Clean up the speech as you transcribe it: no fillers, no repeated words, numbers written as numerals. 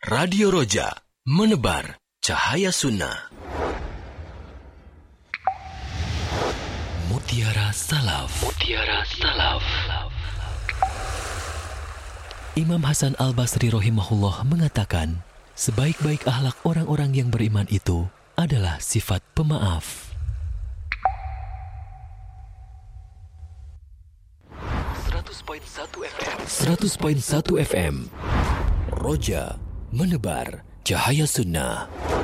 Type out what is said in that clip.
Radio Roja, menebar cahaya sunnah. Mutiara Salaf. Mutiara Salaf. Imam Hasan Al-Basri rahimahullah mengatakan, sebaik-baik akhlak orang-orang yang beriman itu adalah sifat pemaaf. 100.1 FM Roja, menebar cahaya sunnah.